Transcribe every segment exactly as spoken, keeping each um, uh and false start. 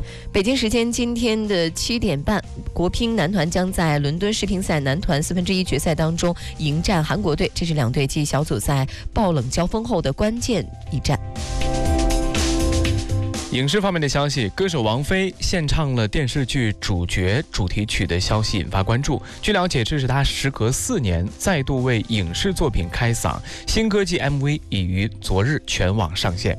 球。 北京时间今天的七点半，国乒男团将在伦敦世乒赛男团四分之一决赛当中迎战韩国队，这是两队继小组赛爆冷交锋后的关键一战。 影视方面的消息，歌手王菲献唱了电视剧主角主题曲的消息引发关注。据了解，这是她时隔四年再度为影视作品开嗓，新歌季 M V 已于昨日全网上线。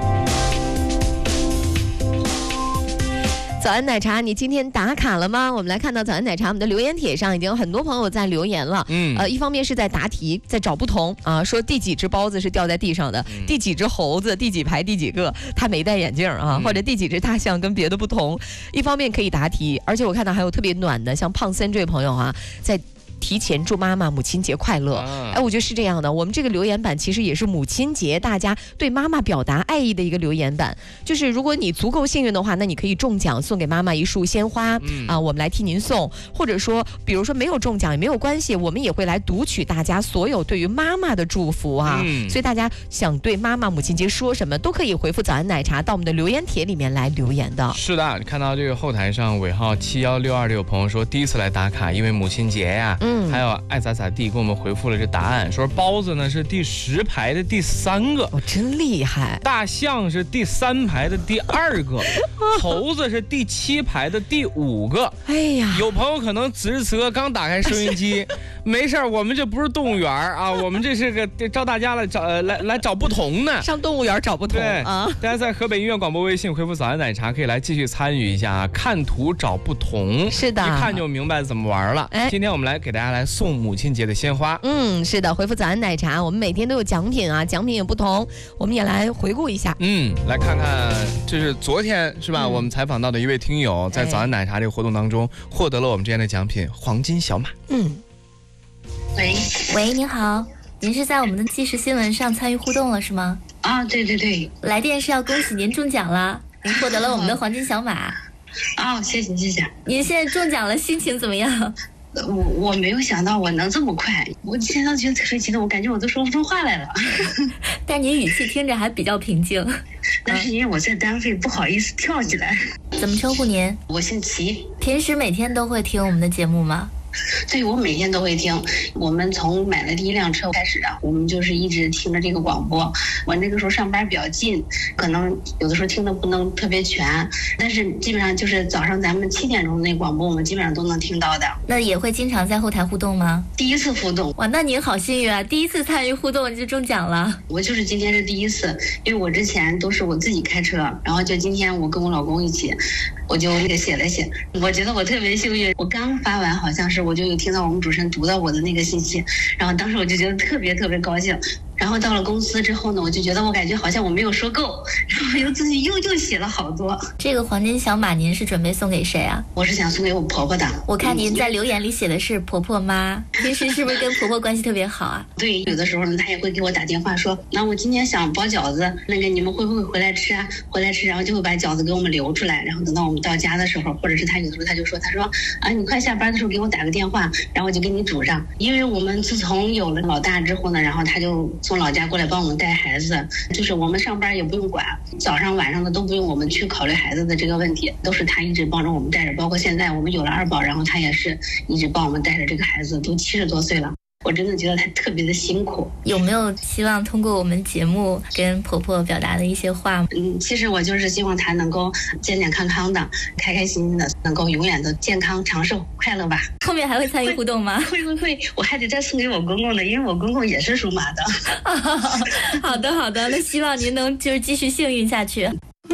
早安奶茶，你今天打卡了吗？我们来看到早安奶茶，我们的留言帖上已经有很多朋友在留言了。嗯，呃，一方面是在答题，在找不同啊，说第几只包子是掉在地上的，嗯、第几只猴子，第几排第几个，他没戴眼镜啊，嗯、或者第几只大象跟别的不同。一方面可以答题，而且我看到还有特别暖的，像胖森这位朋友啊，在提前祝妈妈母亲节快乐。哎，我觉得是这样的，我们这个留言板其实也是母亲节大家对妈妈表达爱意的一个留言板。就是如果你足够幸运的话，那你可以中奖送给妈妈一束鲜花、嗯、啊，我们来替您送。或者说比如说没有中奖也没有关系，我们也会来读取大家所有对于妈妈的祝福啊、嗯、所以大家想对妈妈母亲节说什么都可以回复早安奶茶到我们的留言帖里面来留言的。 是的，看到这个后台上尾号七一六二六朋友说第一次来打卡，因为母亲节呀、啊嗯，还有爱咋咋地给我们回复了这答案，说包子呢是第十排的第三个， 哦，真厉害。 大象是第三排的第二个，猴子是第七排的第五个。 哎呀， 有朋友可能此时此刻刚打开收音机，没事，我们这不是动物园啊，我们这是个招大家来找、呃、来来找不同呢， 上动物园找不同。 对啊，大家在河北音乐广播微信回复早安奶茶可以来继续参与一下，看图找不同， 是的， 一看就明白怎么玩了。哎，今天我们来给大家来送母亲节的鲜花。 嗯，是的，回复早安奶茶，我们每天都有奖品啊，奖品也不同，我们也来回顾一下。 嗯，来看看，这是昨天是吧、嗯、我们采访到的一位听友在早安奶茶这个活动当中获得了我们之间的奖品黄金小马。 嗯， 喂喂，您好，您是在我们的即时新闻上参与互动了是吗？ 啊，对对对， 来电是要恭喜您中奖了，您获得了我们的黄金小马。 啊，谢谢谢谢。 您现在中奖了，心情怎么样？ 我我没有想到我能这么快，我现在觉得特别激动，我感觉我都说不出话来了。 但您语气听着还比较平静。 那是因为我在单位不好意思跳起来。 怎么称呼您？ 我姓齐。 平时每天都会听我们的节目吗？ 对，我每天都会听。我们从买了第一辆车开始啊，我们就是一直听着这个广播。我那个时候上班比较近，可能有的时候听的不能特别全，但是基本上就是早上咱们七点钟那广播，我们基本上都能听到的。 那也会经常在后台互动吗？ 第一次互动。 哇，那您好幸运啊！第一次参与互动就中奖了。 我就是今天是第一次，因为我之前都是我自己开车，然后就今天我跟我老公一起，我就那个写了写。我觉得我特别幸运，我刚发完好像是我就有听到我们主持人读到我的那个信息，然后当时我就觉得特别特别高兴。然后到了公司之后呢，我就觉得我感觉好像我没有说够，然后又自己又又写了好多。 这个黄金小马您是准备送给谁啊？ 我是想送给我婆婆的。 我看您在留言里写的是婆婆妈，平时是不是跟婆婆关系特别好啊？ 对，有的时候呢，她也会给我打电话说，那我今天想包饺子，那个你们会不会回来吃啊？回来吃，然后就会把饺子给我们留出来，然后等到我们到家的时候，或者是她有的时候她就说，她说啊，你快下班的时候给我打个电话，然后我就给你煮上。因为我们自从有了老大之后呢，然后她就从老家过来帮我们带孩子，就是我们上班也不用管，早上晚上的都不用我们去考虑孩子的这个问题，都是他一直帮着我们带着，包括现在我们有了二宝，然后他也是一直帮我们带着这个孩子，都七十多岁了。我真的觉得她特别的辛苦。 有没有希望通过我们节目跟婆婆表达的一些话？ 嗯，其实我就是希望她能够健健康康的，开开心心的，能够永远的健康长寿快乐吧。 后面还会参与互动吗？ 会会会，我还得再送给我公公的，因为我公公也是属马的。 好的好的，那希望您能就是继续幸运下去。